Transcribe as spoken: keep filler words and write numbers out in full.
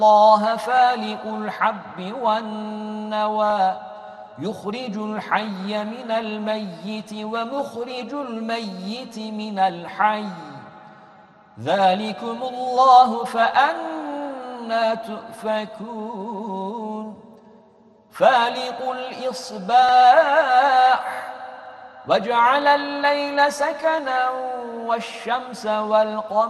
الله فالق الحب والنوى يخرج الحي من الميت ومخرج الميت من الحي ذلكم الله فأنى تؤفكون فالق الإصباح وجعل الليل سكنا والشمس والقمر